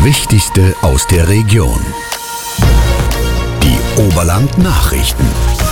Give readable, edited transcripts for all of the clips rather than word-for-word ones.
Wichtigste aus der Region. Die Oberland-Nachrichten.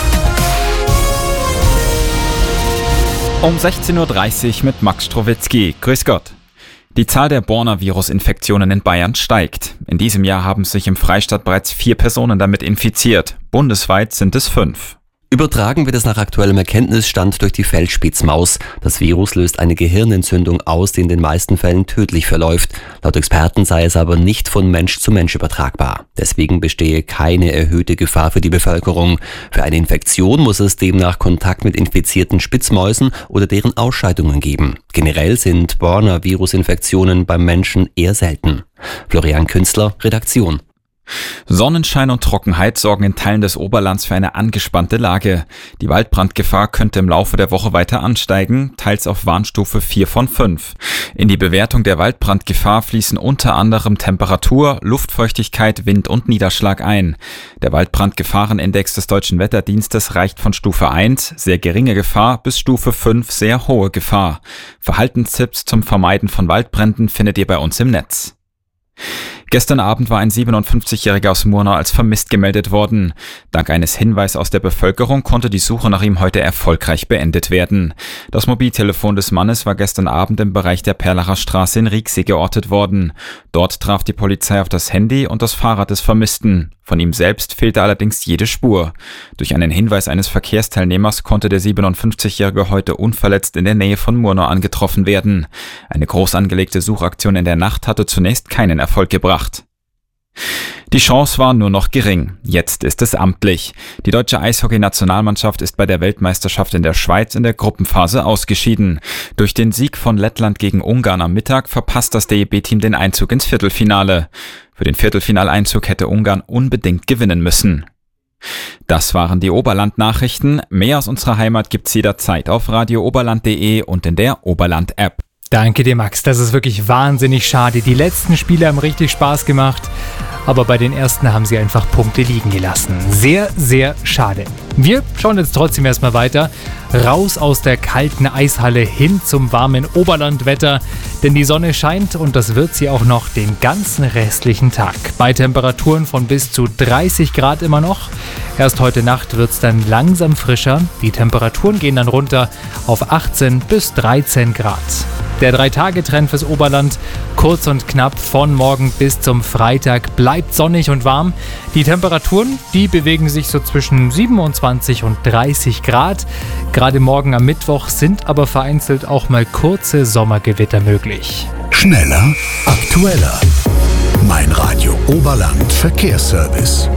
Um 16.30 Uhr mit Max Strowitzki. Grüß Gott. Die Zahl der Borna-Virus-Infektionen in Bayern steigt. In diesem Jahr haben sich im Freistaat bereits 4 Personen damit infiziert. Bundesweit sind es 5. Übertragen wird es nach aktuellem Erkenntnisstand durch die Feldspitzmaus. Das Virus löst eine Gehirnentzündung aus, die in den meisten Fällen tödlich verläuft. Laut Experten sei es aber nicht von Mensch zu Mensch übertragbar. Deswegen bestehe keine erhöhte Gefahr für die Bevölkerung. Für eine Infektion muss es demnach Kontakt mit infizierten Spitzmäusen oder deren Ausscheidungen geben. Generell sind Borna-Virus-Infektionen beim Menschen eher selten. Florian Künstler, Redaktion. Sonnenschein und Trockenheit sorgen in Teilen des Oberlands für eine angespannte Lage. Die Waldbrandgefahr könnte im Laufe der Woche weiter ansteigen, teils auf Warnstufe 4 von 5. In die Bewertung der Waldbrandgefahr fließen unter anderem Temperatur, Luftfeuchtigkeit, Wind und Niederschlag ein. Der Waldbrandgefahrenindex des Deutschen Wetterdienstes reicht von Stufe 1, sehr geringe Gefahr, bis Stufe 5, sehr hohe Gefahr. Verhaltenstipps zum Vermeiden von Waldbränden findet ihr bei uns im Netz. Gestern Abend war ein 57-Jähriger aus Murnau als vermisst gemeldet worden. Dank eines Hinweises aus der Bevölkerung konnte die Suche nach ihm heute erfolgreich beendet werden. Das Mobiltelefon des Mannes war gestern Abend im Bereich der Perlacher Straße in Rieksee geortet worden. Dort traf die Polizei auf das Handy und das Fahrrad des Vermissten. Von ihm selbst fehlte allerdings jede Spur. Durch einen Hinweis eines Verkehrsteilnehmers konnte der 57-Jährige heute unverletzt in der Nähe von Murnau angetroffen werden. Eine groß angelegte Suchaktion in der Nacht hatte zunächst keinen Erfolg gebracht. Die Chance war nur noch gering. Jetzt ist es amtlich. Die deutsche Eishockey-Nationalmannschaft ist bei der Weltmeisterschaft in der Schweiz in der Gruppenphase ausgeschieden. Durch den Sieg von Lettland gegen Ungarn am Mittag verpasst das DEB-Team den Einzug ins Viertelfinale. Für den Viertelfinaleinzug hätte Ungarn unbedingt gewinnen müssen. Das waren die Oberland-Nachrichten. Mehr aus unserer Heimat gibt's jederzeit auf radiooberland.de und in der Oberland-App. Danke dir, Max. Das ist wirklich wahnsinnig schade. Die letzten Spiele haben richtig Spaß gemacht, aber bei den ersten haben sie einfach Punkte liegen gelassen. Sehr, sehr schade. Wir schauen jetzt trotzdem erstmal weiter. Raus aus der kalten Eishalle hin zum warmen Oberlandwetter, denn die Sonne scheint und das wird sie auch noch den ganzen restlichen Tag. Bei Temperaturen von bis zu 30 Grad immer noch. Erst heute Nacht wird es dann langsam frischer. Die Temperaturen gehen dann runter auf 18 bis 13 Grad. Der 3-Tage-Trend fürs Oberland, kurz und knapp von morgen bis zum Freitag, bleibt sonnig und warm. Die Temperaturen, die bewegen sich so zwischen 27 und 30 Grad. Gerade morgen am Mittwoch sind aber vereinzelt auch mal kurze Sommergewitter möglich. Schneller, aktueller. Mein Radio Oberland Verkehrsservice.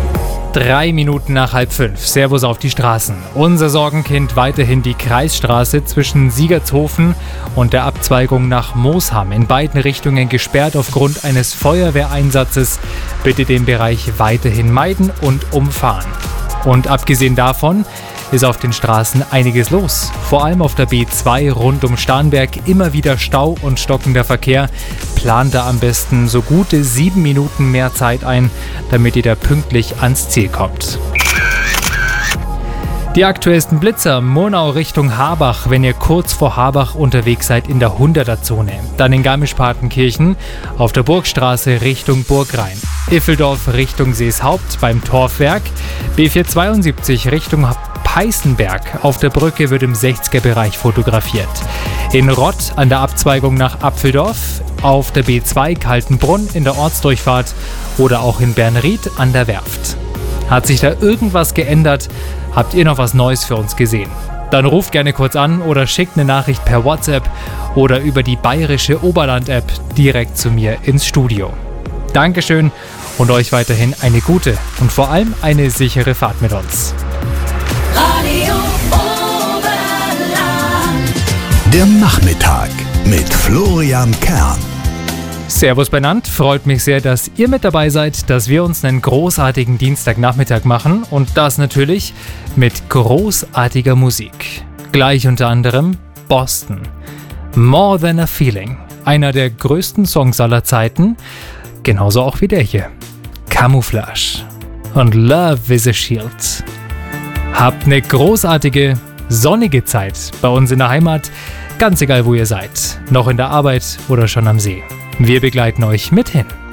3 Minuten nach 4:30. Servus auf die Straßen. Unser Sorgenkind weiterhin die Kreisstraße zwischen Siegertshofen und der Abzweigung nach Moosham. In beiden Richtungen gesperrt aufgrund eines Feuerwehreinsatzes. Bitte den Bereich weiterhin meiden und umfahren. Und abgesehen davon ist auf den Straßen einiges los. Vor allem auf der B2 rund um Starnberg immer wieder Stau und stockender Verkehr. Plant da am besten so gute 7 Minuten mehr Zeit ein, damit ihr da pünktlich ans Ziel kommt. Die aktuellsten Blitzer, Murnau Richtung Harbach, wenn ihr kurz vor Harbach unterwegs seid in der 100er-Zone. Dann in Garmisch-Partenkirchen auf der Burgstraße Richtung Burgrhein. Iffeldorf Richtung Seeshaupt beim Torfwerk. B472 Richtung Peißenberg. Auf der Brücke wird im 60er-Bereich fotografiert. In Rott an der Abzweigung nach Apfeldorf. Auf der B2 Kaltenbrunn in der Ortsdurchfahrt. Oder auch in Bernried an der Werft. Hat sich da irgendwas geändert? Habt ihr noch was Neues für uns gesehen? Dann ruft gerne kurz an oder schickt eine Nachricht per WhatsApp oder über die bayerische Oberland-App direkt zu mir ins Studio. Dankeschön und euch weiterhin eine gute und vor allem eine sichere Fahrt mit uns. Radio Oberland. Der Nachmittag mit Florian Kern. Servus benannt, freut mich sehr, dass ihr mit dabei seid, dass wir uns einen großartigen Dienstagnachmittag machen und das natürlich mit großartiger Musik. Gleich unter anderem Boston. More Than a Feeling, einer der größten Songs aller Zeiten, genauso auch wie der hier. Camouflage und Love is a Shield. Habt eine großartige, sonnige Zeit bei uns in der Heimat, ganz egal wo ihr seid, noch in der Arbeit oder schon am See. Wir begleiten euch mithin.